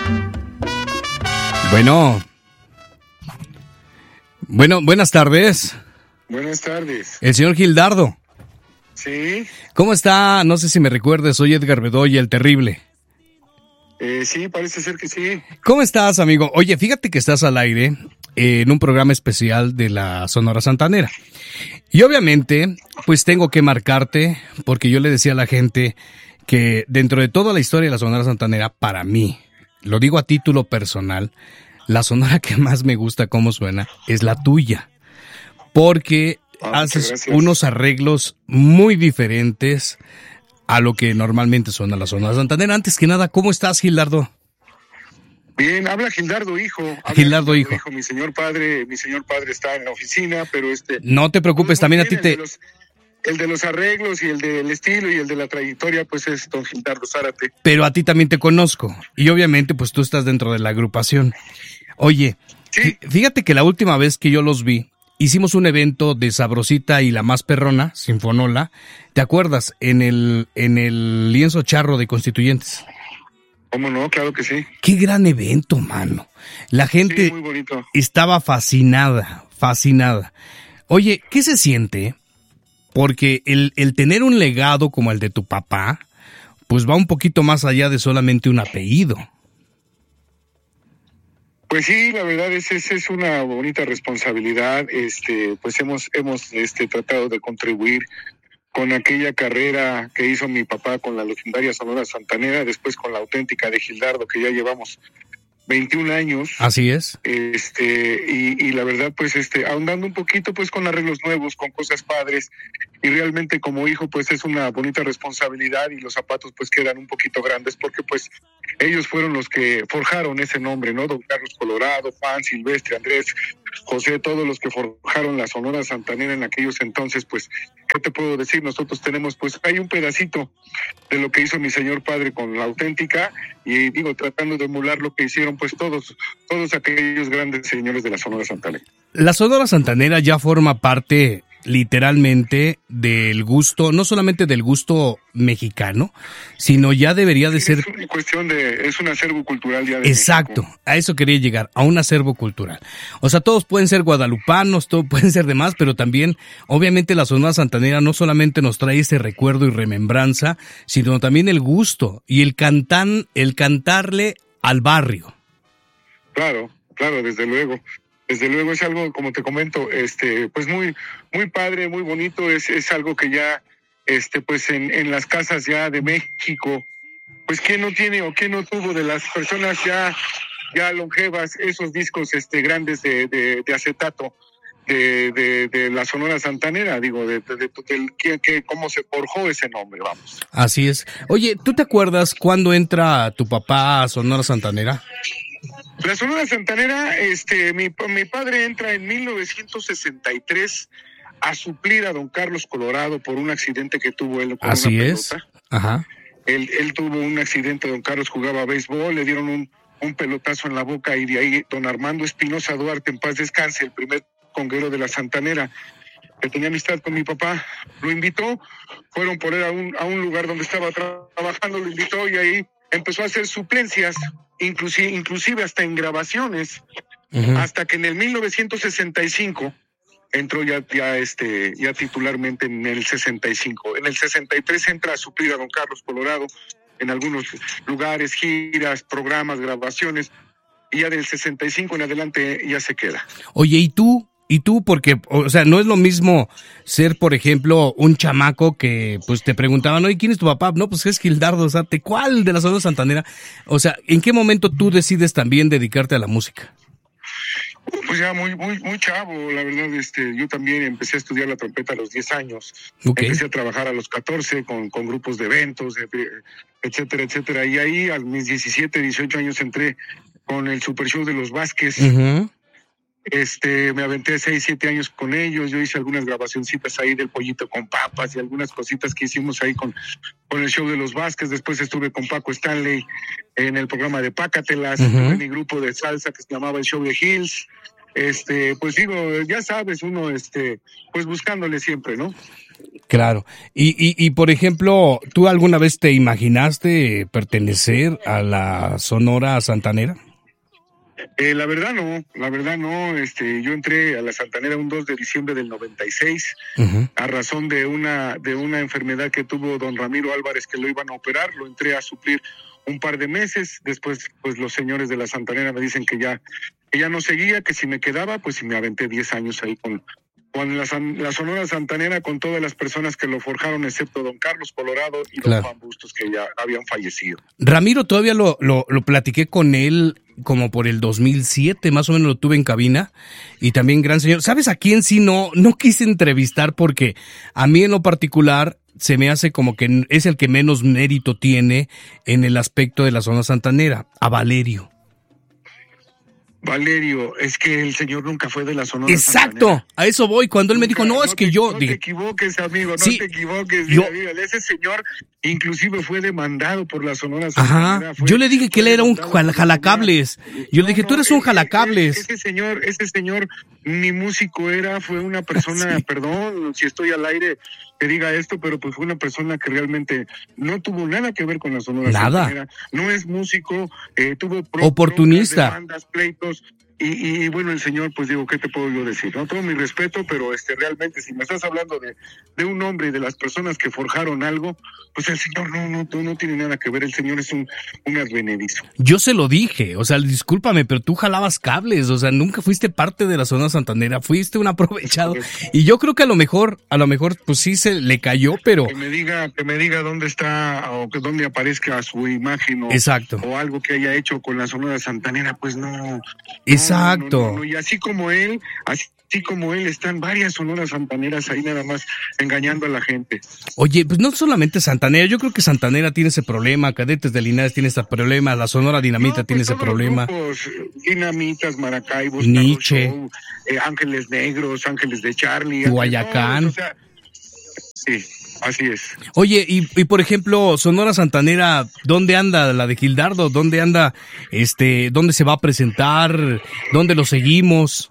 Bueno, buenas tardes. Buenas tardes. El señor Gildardo. Sí. ¿Cómo está? No sé si me recuerdes, soy Edgar Bedoya, el Terrible. Sí, parece ser que sí. ¿Cómo estás, amigo? Oye, fíjate que estás al aire en un programa especial de la Sonora Santanera. Y obviamente, pues tengo que marcarte, porque yo le decía a la gente que dentro de toda la historia de la Sonora Santanera, para mí, lo digo a título personal, la sonora que más me gusta cómo suena es la tuya. Porque haces unos arreglos muy diferentes a lo que normalmente suena la Sonora Santanera. Antes que nada, ¿cómo estás, Gildardo? Bien, habla Gildardo, hijo. Gildardo, hijo. Mi señor padre está en la oficina, pero No te preocupes, también a ti te... El de los arreglos y el del estilo y el de la trayectoria, pues es don Gildardo Zárate. Pero a ti también te conozco. Y obviamente, pues tú estás dentro de la agrupación. Oye, ¿sí? Fíjate que la última vez que yo los vi, hicimos un evento de Sabrosita y la Más Perrona, Sinfonola. ¿Te acuerdas? En el lienzo charro de Constituyentes. ¿Cómo no? Claro que sí. Qué gran evento, mano. La gente muy bonito. Estaba fascinada. Oye, ¿qué se siente? Porque el tener un legado como el de tu papá, pues va un poquito más allá de solamente un apellido. Pues sí, la verdad es una bonita responsabilidad. Pues hemos tratado de contribuir con aquella carrera que hizo mi papá con la legendaria Sonora Santanera, después con la auténtica de Gildardo, que ya llevamos 21 años. Así es. Y la verdad, pues, ahondando un poquito, pues, con arreglos nuevos, con cosas padres, y realmente como hijo, pues, es una bonita responsabilidad, y los zapatos, pues, quedan un poquito grandes, porque, pues, ellos fueron los que forjaron ese nombre, ¿no? Don Carlos Colorado, Juan, Silvestre, Andrés, José, todos los que forjaron la Sonora Santanera en aquellos entonces, pues, ¿qué te puedo decir? Nosotros tenemos, pues, hay un pedacito de lo que hizo mi señor padre con la auténtica, y digo, tratando de emular lo que hicieron, pues, todos aquellos grandes señores de la Sonora Santanera. La Sonora Santanera ya forma parte literalmente del gusto, no solamente del gusto mexicano, sino ya debería de ser... Es una cuestión es un acervo cultural ya de Exacto, México. A eso quería llegar, a un acervo cultural. O sea, todos pueden ser guadalupanos, todos pueden ser demás, pero también, obviamente, la Sonora Santanera no solamente nos trae ese recuerdo y remembranza, sino también el gusto y el cantarle al barrio. Claro, desde luego. Desde luego es algo, como te comento, pues muy padre, muy bonito, es algo que ya, pues en las casas ya de México, pues quién no tiene o quién no tuvo de las personas ya longevas esos discos grandes de acetato de la Sonora Santanera, digo, cómo se forjó ese nombre, vamos. Así es. Oye, ¿tú te acuerdas cuándo entra tu papá a Sonora Santanera? La Sonora Santanera, mi padre entra en 1963 a suplir a don Carlos Colorado por un accidente que tuvo él con Así una es. pelota. Ajá. Él tuvo un accidente, don Carlos jugaba béisbol, le dieron un pelotazo en la boca y de ahí don Armando Espinosa Duarte, en paz descanse, el primer conguero de la Santanera, que tenía amistad con mi papá, lo invitó, fueron por él a un lugar donde estaba trabajando, lo invitó y ahí empezó a hacer suplencias, inclusive hasta en grabaciones, hasta que en el 1965 entró ya titularmente en el 65. En el 63 entra a suplir a don Carlos Colorado en algunos lugares, giras, programas, grabaciones, y ya del 65 en adelante ya se queda. Oye, ¿y tú? Porque, o sea, no es lo mismo ser, por ejemplo, un chamaco que, pues, te preguntaban, oye, ¿quién es tu papá? No, pues es Gildardo Zárate. ¿Cuál de la Sonora Santanera? O sea, ¿en qué momento tú decides también dedicarte a la música? Pues ya muy chavo, la verdad, yo también empecé a estudiar la trompeta a los 10 años. Okay. Empecé a trabajar a los 14 con grupos de eventos, etcétera. Y ahí a mis 17, 18 años entré con el Super Show de los Vázquez. Uh-huh. Me aventé 6, 7 años con ellos. Yo hice algunas grabacioncitas ahí del Pollito con Papas y algunas cositas que hicimos ahí con el show de los Vázquez. Después estuve con Paco Stanley en el programa de Pácatelas. Estuve en mi grupo de salsa que se llamaba el Show de Hills. pues digo, ya sabes, uno, pues buscándole siempre, ¿no? Claro. Y por ejemplo, ¿tú alguna vez te imaginaste pertenecer a la Sonora Santanera? La verdad no, yo entré a la Santanera un 2 de diciembre del 96, a razón de una enfermedad que tuvo don Ramiro Álvarez, que lo iban a operar, lo entré a suplir un par de meses, después pues los señores de la Santanera me dicen que ya no seguía, que si me quedaba, pues si me aventé 10 años ahí con la Sonora Santanera, con todas las personas que lo forjaron, excepto don Carlos Colorado y don Juan Bustos, que ya habían fallecido. Ramiro, todavía lo platiqué con él como por el 2007, más o menos lo tuve en cabina, y también gran señor. ¿Sabes a quién sí no quise entrevistar? Porque a mí en lo particular se me hace como que es el que menos mérito tiene en el aspecto de la Sonora Santanera, a Valerio. Valerio, es que el señor nunca fue de la Sonora Exacto, Santanera. A eso voy. Cuando él me dijo, no, es que yo... No te equivoques, amigo, no sí, te equivoques. Mira, ese señor inclusive fue demandado por la Sonora Santanera. Yo le dije que él era un jalacables. Yo le dije, tú eres un jalacables. Ese señor ni músico era, fue una persona, perdón si estoy al aire que diga esto, pero pues fue una persona que realmente no tuvo nada que ver con la Sonora Santanera. No es músico, tuvo oportunista, demandas, pleitos. Y bueno, el señor, pues digo, ¿qué te puedo yo decir? No, todo mi respeto, pero realmente, si me estás hablando de un hombre y de las personas que forjaron algo, pues el señor no tiene nada que ver. El señor es un advenedizo. Yo se lo dije, o sea, discúlpame, pero tú jalabas cables, o sea, nunca fuiste parte de la Sonora Santanera, fuiste un aprovechado. Y yo creo que a lo mejor, pues sí se le cayó, pero... Que me diga dónde está, o que dónde aparezca su imagen, exacto, o algo que haya hecho con la Sonora Santanera, pues no. Exacto. No. Y así como él están varias Sonoras Santaneras ahí nada más engañando a la gente. Oye, pues no solamente Santanera, yo creo que Santanera tiene ese problema, Cadetes de Linares tiene ese problema, la Sonora Dinamita tiene ese problema. Grupos, Dinamitas, Maracaibos, Nietzsche, Ángeles Negros, Ángeles de Charlie, Guayacán. Sí. Así es. Oye, y por ejemplo, Sonora Santanera, ¿dónde anda la de Gildardo? ¿Dónde anda, dónde se va a presentar? ¿Dónde lo seguimos?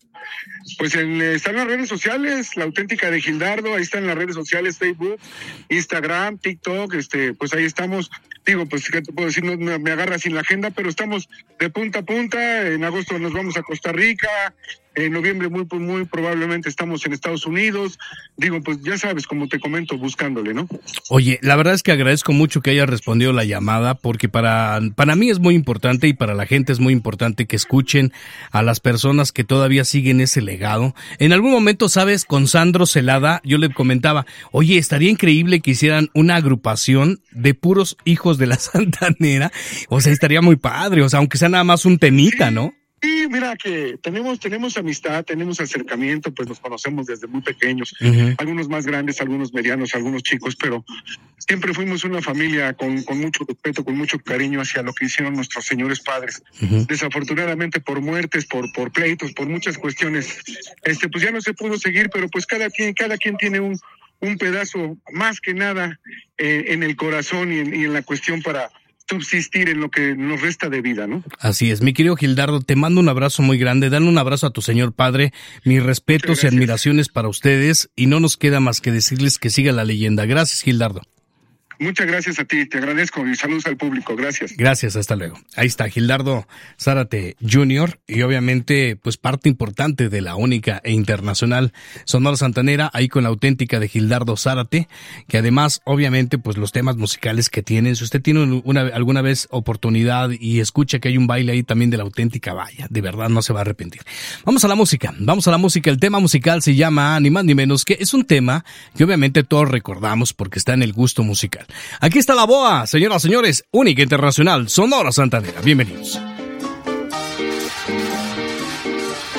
Pues están las redes sociales, La Auténtica de Gildardo, ahí están las redes sociales, Facebook, Instagram, TikTok, pues ahí estamos. Digo, pues, ¿qué te puedo decir? No me agarra sin la agenda, pero estamos de punta a punta. En agosto nos vamos a Costa Rica. En noviembre muy probablemente estamos en Estados Unidos. Digo, pues ya sabes, como te comento, buscándole, ¿no? Oye, la verdad es que agradezco mucho que hayas respondido la llamada, porque para mí es muy importante y para la gente es muy importante que escuchen a las personas que todavía siguen ese legado. En algún momento, ¿sabes? Con Sandro Celada, yo le comentaba, oye, estaría increíble que hicieran una agrupación de puros hijos de la Santanera. O sea, estaría muy padre, o sea, aunque sea nada más un temita, ¿no? Sí, mira que tenemos amistad, tenemos acercamiento, pues nos conocemos desde muy pequeños, algunos más grandes, algunos medianos, algunos chicos, pero siempre fuimos una familia con mucho respeto, con mucho cariño hacia lo que hicieron nuestros señores padres. Desafortunadamente por muertes, por pleitos, por muchas cuestiones, pues ya no se pudo seguir, pero pues cada quien tiene un pedazo, más que nada, en el corazón y en la cuestión para subsistir en lo que nos resta de vida, ¿no? Así es, mi querido Gildardo, te mando un abrazo muy grande, dale un abrazo a tu señor padre, mis respetos y admiraciones para ustedes, y no nos queda más que decirles que siga la leyenda. Gracias, Gildardo. Muchas gracias a ti, te agradezco y saludos al público, gracias. Gracias, hasta luego. Ahí está Gildardo Zárate Jr. y obviamente pues parte importante de la única e internacional Sonora Santanera, ahí con La Auténtica de Gildardo Zárate, que además obviamente pues los temas musicales que tienen, si usted tiene alguna vez oportunidad y escucha que hay un baile ahí también de La Auténtica, vaya, de verdad no se va a arrepentir. Vamos a la música, el tema musical se llama ni más ni menos que es un tema que obviamente todos recordamos porque está en el gusto musical. Aquí está la BOA, señoras y señores, única internacional, Sonora Santanera. Bienvenidos.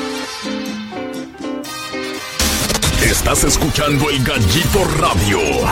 Estás escuchando El Gallito Radio.